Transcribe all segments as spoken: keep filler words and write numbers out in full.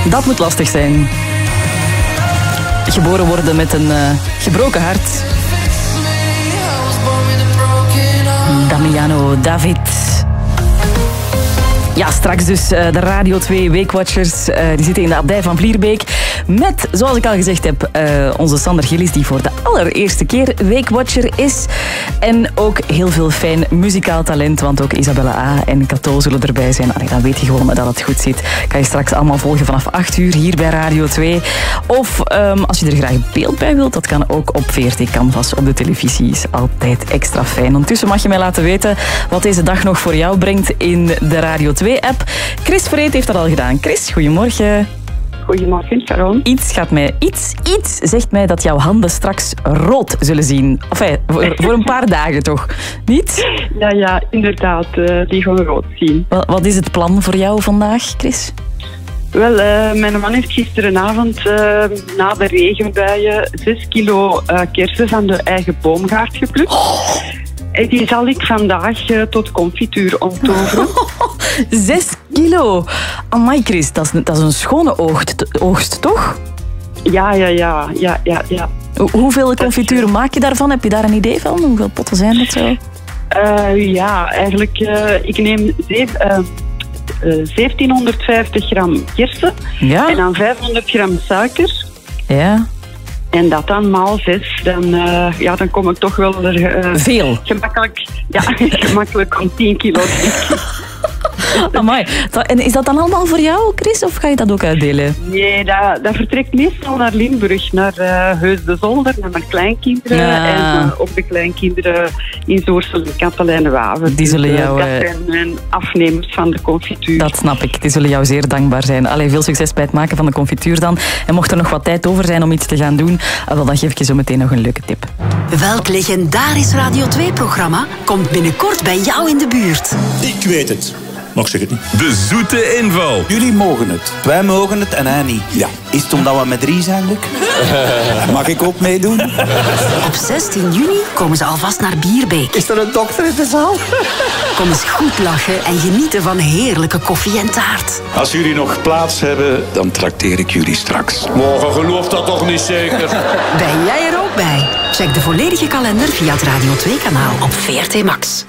Dat moet lastig zijn. Geboren worden met een uh, gebroken hart. Damiano David. Ja, straks dus uh, de Radio twee Weekwatchers. Uh, die zitten in de abdij van Vlierbeek. Met, zoals ik al gezegd heb, uh, onze Sander Gillis, die voor de allereerste keer Weekwatcher is. En ook heel veel fijn muzikaal talent, want ook Isabella A. en Cato zullen erbij zijn. Allee, dan weet je gewoon dat het goed zit. Kan je straks allemaal volgen vanaf acht uur hier bij Radio twee. Of um, als je er graag beeld bij wilt, dat kan ook op V R T Canvas op de televisie. Is altijd extra fijn. Ondertussen mag je mij laten weten wat deze dag nog voor jou brengt in de Radio twee app. Chris Verreet heeft dat al gedaan. Chris, goedemorgen. Goedemorgen, Sharon. Iets gaat mij, iets, iets zegt mij dat jouw handen straks rood zullen zien. Enfin, voor, voor een paar dagen toch? Niet? Ja, ja, inderdaad. Uh, die gaan rood zien. Wat, wat is het plan voor jou vandaag, Chris? Wel, uh, mijn man heeft gisterenavond uh, na de regenbuien zes kilo uh, kersen van de eigen boomgaard geplukt. Oh. En die zal ik vandaag uh, tot confituur omtoveren. Zes kilo? Amai, Chris, dat is, dat is een schone oogst, oogst, toch? Ja, ja, ja, ja, ja, ja. Ho- hoeveel confituur maak je daarvan? Heb je daar een idee van? Hoeveel potten zijn dat zo? Uh, ja, eigenlijk, uh, ik neem zeven, uh, uh, zeventienhonderdvijftig gram kersen ja. En dan vijfhonderd gram suiker. Ja. En dat dan maal zes, dan, uh, ja, dan kom ik toch wel er... Uh, Veel? Gemakkelijk, ja, gemakkelijk om tien kilo. Amai. En is dat dan allemaal voor jou, Chris, of ga je dat ook uitdelen? Nee, dat, dat vertrekt meestal naar Limburg, naar uh, Heus de Zolder, naar mijn kleinkinderen. Ja. En uh, ook de kleinkinderen in Zoorsel en Katelijne-Waver. Die zullen dus, jou... Uh, dat zijn mijn afnemers van de confituur. Dat snap ik. Die zullen jou zeer dankbaar zijn. Allee, veel succes bij het maken van de confituur dan. En mocht er nog wat tijd over zijn om iets te gaan doen, wel, dan geef ik je zo meteen nog een leuke tip. Welk legendarisch Radio twee-programma komt binnenkort bij jou in de buurt? Ik weet het. Nog zeg het niet. De zoete inval. Jullie mogen het. Wij mogen het en hij niet. Ja. Is het omdat we met drie zijn, Luc? Mag ik ook meedoen? Op zestien juni komen ze alvast naar Bierbeek. Is er een dokter in de zaal? Kom eens goed lachen en genieten van heerlijke koffie en taart. Als jullie nog plaats hebben, dan trakteer ik jullie straks. Morgen gelooft dat toch niet zeker? Ben jij er ook bij? Check de volledige kalender via het Radio twee kanaal op V R T Max.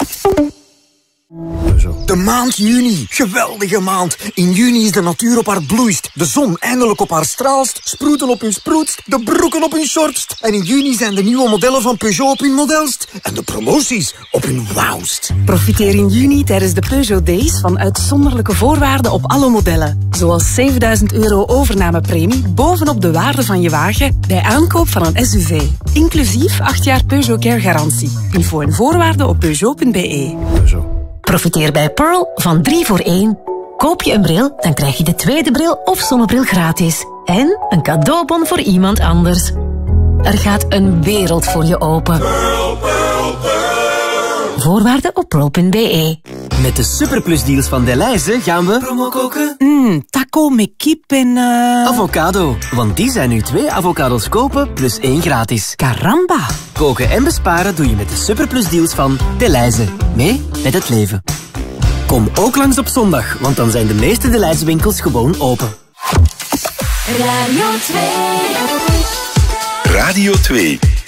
De maand juni. Geweldige maand. In juni is de natuur op haar bloeist. De zon eindelijk op haar straalst. Sproeten op hun sproetst. De broeken op hun shortst. En in juni zijn de nieuwe modellen van Peugeot op hun modelst. En de promoties op hun wauwst. Profiteer in juni tijdens de Peugeot Days van uitzonderlijke voorwaarden op alle modellen. Zoals zevenduizend euro overnamepremie bovenop de waarde van je wagen bij aankoop van een S U V. Inclusief acht jaar Peugeot Care garantie. Info en voorwaarden op peugeot punt b e. Peugeot. Profiteer bij Pearl van drie voor één. Koop je een bril, dan krijg je de tweede bril of zonnebril gratis. En een cadeaubon voor iemand anders. Er gaat een wereld voor je open. Pearl, Pearl, Pearl. Voorwaarden op pearl punt b e. Met de superplusdeals van Delhaize gaan we promo koken. Mmm, taco met kip en... Uh... Avocado, want die zijn nu twee avocados kopen plus één gratis. Caramba! Koken en besparen doe je met de superplusdeals van Delhaize. Mee met het leven. Kom ook langs op zondag, want dan zijn de meeste Delhaize winkels gewoon open. Radio twee. Radio twee.